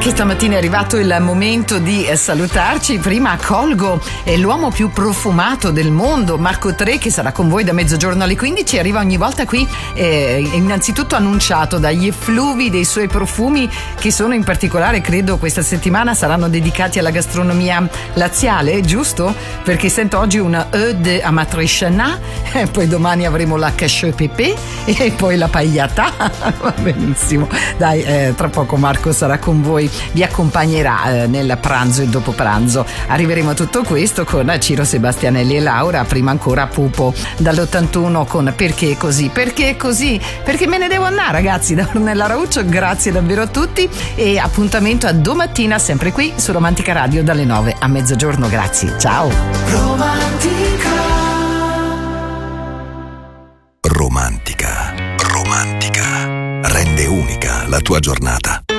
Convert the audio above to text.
Anche stamattina è arrivato il momento di salutarci. Prima accolgo l'uomo più profumato del mondo, Marco Tre, che sarà con voi da mezzogiorno alle 15. Arriva ogni volta qui innanzitutto annunciato dagli effluvi dei suoi profumi, che sono in particolare, credo questa settimana saranno dedicati alla gastronomia laziale, giusto? Perché sento oggi una E de Amatriciana, poi domani avremo la cacio e pepe e poi la pagliata. Va benissimo, dai, tra poco Marco sarà con voi, vi accompagnerà nel pranzo e dopo pranzo. Arriveremo a tutto questo con Ciro Sebastianelli e Laura. Prima ancora Pupo dall'81 con Perché così? Perché così? Perché me ne devo andare, ragazzi, da Ornella Rauccio. Grazie davvero a tutti e appuntamento a domattina sempre qui su Romantica Radio dalle 9 a mezzogiorno. Grazie, ciao. Romantica rende unica la tua giornata.